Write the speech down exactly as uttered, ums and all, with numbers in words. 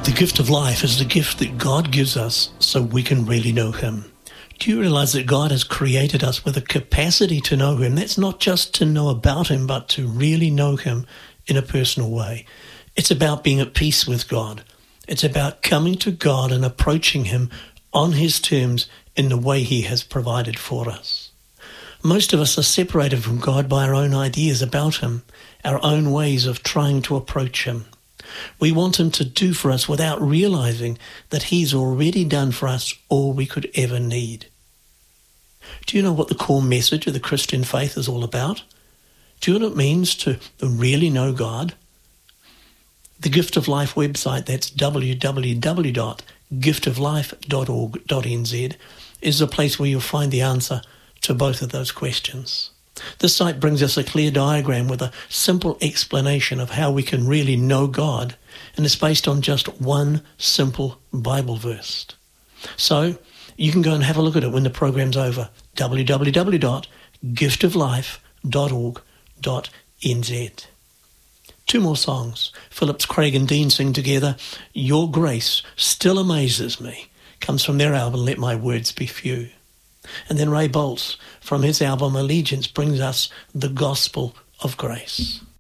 The gift of life is the gift that God gives us so we can really know Him. Do you realize that God has created us with a capacity to know Him? That's not just to know about Him, but to really know Him in a personal way. It's about being at peace with God. It's about coming to God and approaching Him on His terms in the way He has provided for us. Most of us are separated from God by our own ideas about Him, our own ways of trying to approach Him. We want Him to do for us without realizing that He's already done for us all we could ever need. Do you know what the core message of the Christian faith is all about? Do you know what it means to really know God? The Gift of Life website, that's w w w dot gift of life dot org dot n z, is the place where you'll find the answer to both of those questions. This site brings us a clear diagram with a simple explanation of how we can really know God, and it's based on just one simple Bible verse. So you can go and have a look at it when the program's over. w w w dot gift of life dot org dot n z. Two more songs. Phillips, Craig and Dean sing together, Your Grace Still Amazes Me, comes from their album Let My Words Be Few. And then Ray Boltz, from his album Allegiance, brings us The Gospel of Grace.